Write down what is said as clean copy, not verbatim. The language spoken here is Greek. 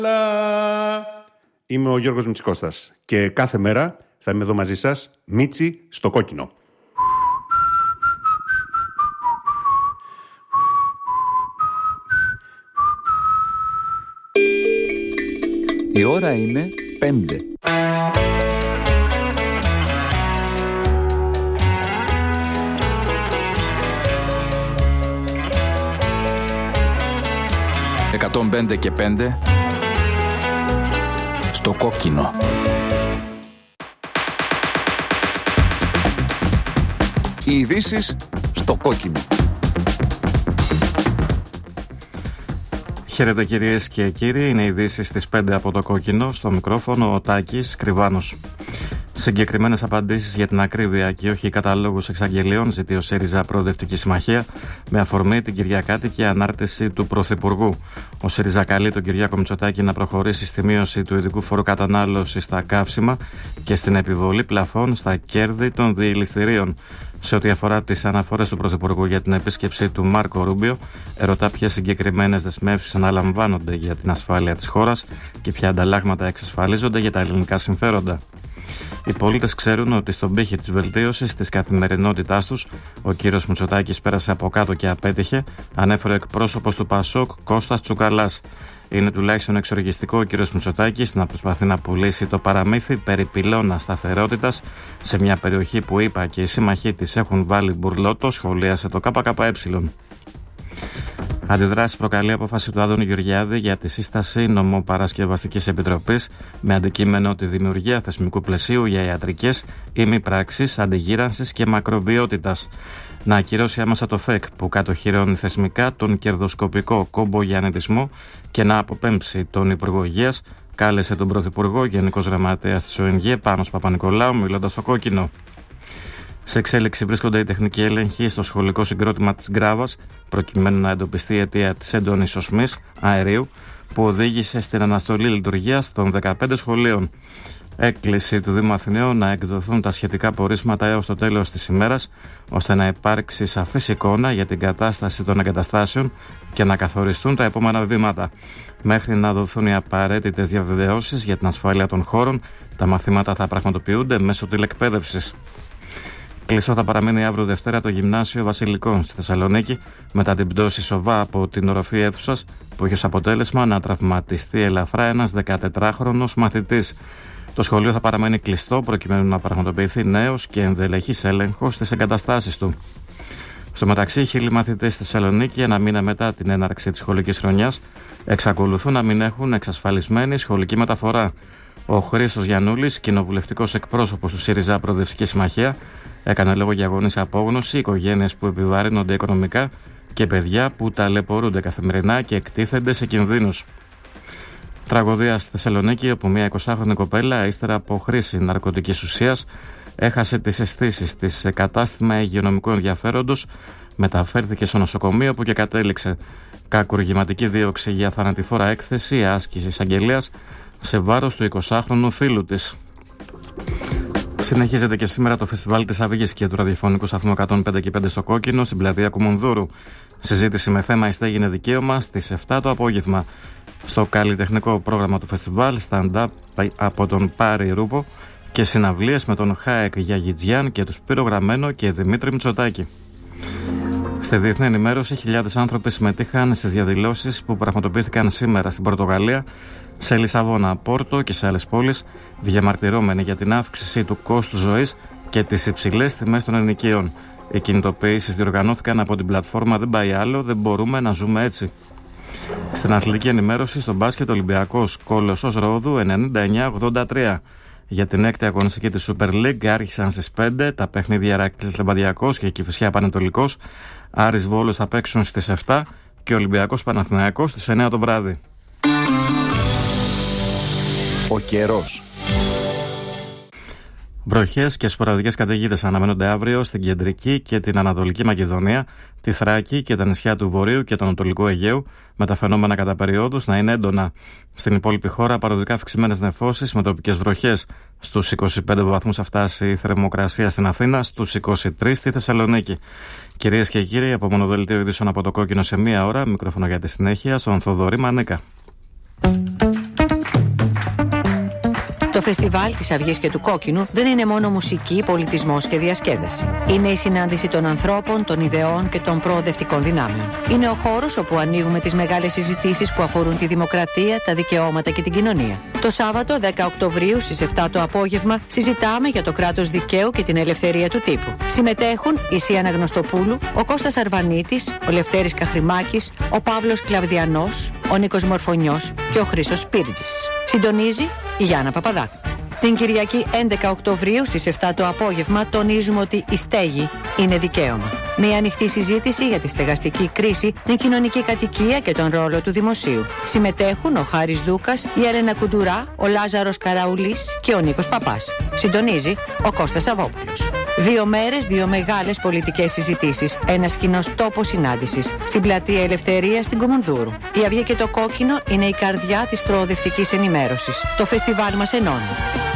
Είμαι ο Γιώργος Μητσικώστας και κάθε μέρα θα είμαι εδώ μαζί σας, Μίτσι στο κόκκινο. Η ώρα είναι 5. «105 και 5» στο κόκκινο. Οι ειδήσεις στο κόκκινο. Χαίρετε κυρίες και κύριοι, είναι οι ειδήσεις στις 5 από το κόκκινο. Στο μικρόφωνο ο Τάκης Κρυβάνος. Συγκεκριμένες απαντήσεις για την ακρίβεια και όχι καταλόγους εξαγγελίων ζητεί ο ΣΥΡΙΖΑ Προοδευτική Συμμαχία με αφορμή την κυριακάτικη ανάρτηση του Πρωθυπουργού. Ο ΣΥΡΙΖΑ καλεί τον Κυριάκο Μητσοτάκη να προχωρήσει στη μείωση του ειδικού φόρου κατανάλωσης στα καύσιμα και στην επιβολή πλαφών στα κέρδη των διελιστηρίων. Σε ό,τι αφορά τις αναφορές του Πρωθυπουργού για την επίσκεψη του Μάρκο Ρούμπιο, ερωτά ποιες συγκεκριμένες δεσμεύσεις αναλαμβάνονται για την ασφάλεια της χώρας και ποια ανταλλάγματα εξασφαλίζονται για τα ελληνικά συμφέροντα. Οι πολίτες ξέρουν ότι στον πύχη της βελτίωσης της καθημερινότητάς τους, ο κύριος Μητσοτάκης πέρασε από κάτω και απέτυχε, ανέφερε ο εκπρόσωπος του ΠΑΣΟΚ Κώστας Τσουκαλάς. Είναι τουλάχιστον εξοργιστικό ο κύριος Μητσοτάκης να προσπαθεί να πουλήσει το παραμύθι περί πυλώνα σταθερότητας σε μια περιοχή που είπα και οι σύμμαχοί της έχουν βάλει μπουρλότο, σχολίασε το ΚΚΕ. Αντιδράσει προκαλεί απόφαση του Άδωνη Γεωργιάδη για τη σύσταση νομοπαρασκευαστικής επιτροπής με αντικείμενο τη δημιουργία θεσμικού πλαισίου για ιατρικές ημιπράξεις, αντιγύρανσης και μακροβιότητας. Να ακυρώσει άμεσα το ΦΕΚ που κατοχυρώνει θεσμικά τον κερδοσκοπικό κομπογιανετισμό και να αποπέμψει τον Υπουργό Υγείας, κάλεσε τον Πρωθυπουργό Γενικός Γραμματέας της ΟΕΝΓΕ Πάνος Παπα-Νικολάου μιλώντας στο κόκκινο. Σε εξέλιξη βρίσκονται οι τεχνικοί έλεγχοι στο σχολικό συγκρότημα της Γκράβας, προκειμένου να εντοπιστεί η αιτία της έντονης οσμής αερίου που οδήγησε στην αναστολή λειτουργίας των 15 σχολείων. Έκκληση του Δήμου Αθηναίων να εκδοθούν τα σχετικά πορίσματα έως το τέλος της ημέρας, ώστε να υπάρξει σαφής εικόνα για την κατάσταση των εγκαταστάσεων και να καθοριστούν τα επόμενα βήματα. Μέχρι να δοθούν οι απαραίτητες διαβεβαιώσεις για την ασφάλεια των χώρων, τα μαθήματα θα πραγματοποιούνται μέσω τηλεκπαίδευσης. Κλειστό θα παραμείνει αύριο Δευτέρα το Γυμνάσιο Βασιλικών στη Θεσσαλονίκη μετά την πτώση σοβά από την οροφή αίθουσας που είχε ως αποτέλεσμα να τραυματιστεί ελαφρά ένας 14χρονος μαθητής. Το σχολείο θα παραμένει κλειστό προκειμένου να πραγματοποιηθεί νέος και ενδελεχής έλεγχος στις εγκαταστάσεις του. Στο μεταξύ, 1.000 μαθητές στη Θεσσαλονίκη, ένα μήνα μετά την έναρξη της σχολικής χρονιάς, εξακολουθούν να μην έχουν εξασφαλισμένη σχολική μεταφορά. Ο Χρήστος Γιαννούλης, κοινοβουλευτικός εκπρόσωπος του ΣΥΡΙΖΑ Προοδευτική Συμμαχία, έκανε λόγο για αγωνής απόγνωση, οικογένειες που επιβαρύνονται οικονομικά και παιδιά που ταλαιπωρούνται καθημερινά και εκτίθενται σε κινδύνους. Τραγωδία στη Θεσσαλονίκη, όπου μια 20χρονη κοπέλα, ύστερα από χρήση ναρκωτικής ουσίας, έχασε τις αισθήσεις της σε κατάστημα υγειονομικού ενδιαφέροντος, μεταφέρθηκε στο νοσοκομείο που και κατέληξε. Κακουργηματική δίωξη για θανατηφόρα έκθεση άσκηση εισαγγελίας σε βάρος του 20χρονου φίλου της. Συνεχίζεται και σήμερα το φεστιβάλ της Αυγής και του ραδιοφωνικού σταθμού 105 και 5 στο κόκκινο στην πλατεία Κουμουνδούρου. Συζήτηση με θέμα «Η στέγη είναι δικαίωμα» στις 7 το απόγευμα. Στο καλλιτεχνικό πρόγραμμα του φεστιβάλ, stand-up από τον Πάρη Ρούπο και συναυλίες με τον Χάεκ Γιαγιτζιάν και τους Σπύρο Γραμμένο και Δημήτρη Μητσοτάκη. Στη διεθνή ενημέρωση, χιλιάδες άνθρωποι συμμετείχαν στις διαδηλώσεις που πραγματοποιήθηκαν σήμερα στην Πορτογαλία, σε Λισαβόνα, Πόρτο και σε άλλες πόλεις, διαμαρτυρώμενοι για την αύξηση του κόστου ζωής και τις υψηλές τιμές των ενοικίων. Οι κινητοποιήσεις διοργανώθηκαν από την πλατφόρμα «Δεν πάει άλλο, δεν μπορούμε να ζούμε έτσι». Στην αθλητική ενημέρωση, στον μπάσκετ, ο Ολυμπιακός Κόλοσσος Ρόδου 99-83. Για την έκτη αγωνιστική της Super League άρχισαν στις 5 τα παιχνίδια Ηράκλειος Λεμπαντιακός και Κηφισιά Πανετολικός. Άρης Βόλος θα παίξουν στις 7 και Ολυμπιακός Παναθηναϊκός στις 9 το βράδυ. Ο καιρός. Βροχές και σποραδικές καταιγίδες αναμένονται αύριο στην κεντρική και την ανατολική Μακεδονία, τη Θράκη και τα νησιά του Βορείου και του Ανατολικού Αιγαίου, με τα φαινόμενα κατά περιόδους να είναι έντονα. Στην υπόλοιπη χώρα, παροδικά αυξημένες νεφώσεις με τοπικές βροχές. Στους 25 βαθμούς θα φτάσει η θερμοκρασία στην Αθήνα, στους 23 στη Θεσσαλονίκη. Κυρίες και κύριοι, από μονοδελτίο ειδήσεων από το κόκκινο σε μία ώρα, μικρόφωνο για τη συνέχεια, στον Θοδωρή Μανίκα. Το φεστιβάλ της Αυγής και του Κόκκινου δεν είναι μόνο μουσική, πολιτισμός και διασκέδαση. Είναι η συνάντηση των ανθρώπων, των ιδεών και των προοδευτικών δυνάμεων. Είναι ο χώρος όπου ανοίγουμε τις μεγάλες συζητήσεις που αφορούν τη δημοκρατία, τα δικαιώματα και την κοινωνία. Το Σάββατο 10 Οκτωβρίου στις 7 το απόγευμα συζητάμε για το κράτος δικαίου και την ελευθερία του τύπου. Συμμετέχουν η Σία Αναγνωστοπούλου, ο Κώστας Αρβανίτης, ο Λευτέρης Καχρημάκης, ο Παύλος Κλαβδιανός, ο Νίκος Μορφωνιός και ο Χρήστος Σπίρτζης. Συντονίζει η Γιάννα Παπαδάκου. Την Κυριακή 11 Οκτωβρίου στις 7 το απόγευμα τονίζουμε ότι η στέγη είναι δικαίωμα. Μια ανοιχτή συζήτηση για τη στεγαστική κρίση, την κοινωνική κατοικία και τον ρόλο του δημοσίου. Συμμετέχουν ο Χάρης Δούκας, η Έλενα Κουντουρά, ο Λάζαρος Καραουλής και ο Νίκος Παπάς. Συντονίζει ο Κώστας Σαββόπουλος. 2 μέρες, 2 μεγάλες πολιτικές συζητήσεις. Ένας κοινός τόπος συνάντησης στην Πλατεία Ελευθερίας στην Κομουνδούρου. Η Αυγή και το Κόκκινο είναι η καρδιά της προοδευτικής ενημέρωσης. Το φεστιβάλ μας ενώνει.